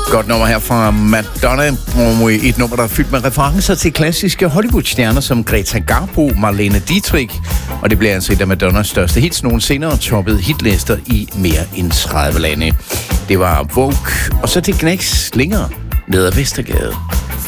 Godt nummer her fra Madonna. Et nummer, der er fyldt med referencer til klassiske Hollywood-stjerner som Greta Garbo, Marlene Dietrich. Og det bliver altså et af Madonnas største hits nogensinde og toppede hitlister i mere end 30 lande. Det var Vogue, og så til Knæks længere ned ad Vestergade.